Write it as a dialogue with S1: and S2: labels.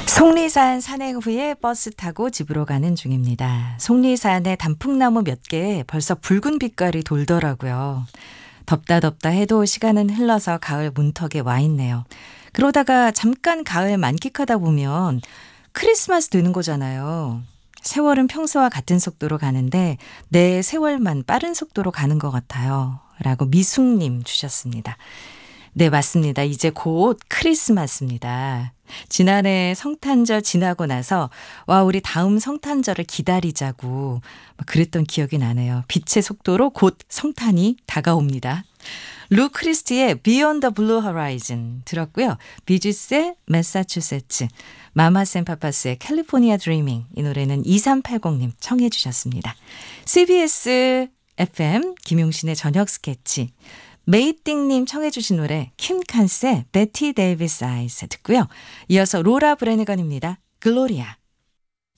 S1: 속리산 산행 후에 버스 타고 집으로 가는 중입니다. 속리산에 단풍나무 몇 개에 벌써 붉은 빛깔이 돌더라고요. 덥다 해도 시간은 흘러서 가을 문턱에 와 있네요. 그러다가 잠깐 가을 만끽하다 보면 크리스마스 되는 거잖아요. 세월은 평소와 같은 속도로 가는데 내 세월만 빠른 속도로 가는 것 같아요. 라고 미숙님 주셨습니다. 네, 맞습니다. 이제 곧 크리스마스입니다. 지난해 성탄절 지나고 나서 우리 다음 성탄절을 기다리자고 막 그랬던 기억이 나네요. 빛의 속도로 곧 성탄이 다가옵니다. 루 크리스티의 Beyond the Blue Horizon 들었고요. 비지스의 매사추세츠, 마마스 앤 파파스의 캘리포니아 드리밍, 이 노래는 2380님 청해 주셨습니다. CBS FM 김용신의 저녁 스케치, 메이띵님 청해 주신 노래 킴 칸스의 베티 데이비스 아이스 듣고요. 이어서 로라 브래니건입니다. 글로리아.